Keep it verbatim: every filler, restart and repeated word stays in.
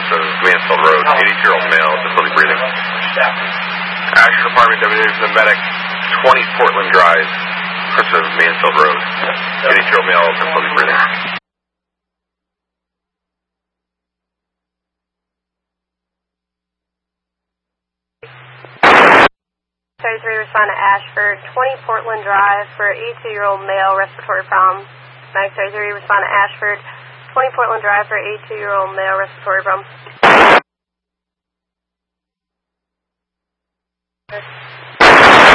of Mansfield Road, eighty-two-year-old male, difficulty breathing. Ashford Department, W A for the medic, twenty Portland Drive, Prince of Mansfield Road, eighty-two-year-old male, difficulty breathing. thirty-three, respond to Ashford, twenty Portland Drive for eighty-two-year-old male, respiratory problem. Mag thirty-three, respond to Ashford, twenty Portland Drive for eighty-two-year-old male, respiratory problem.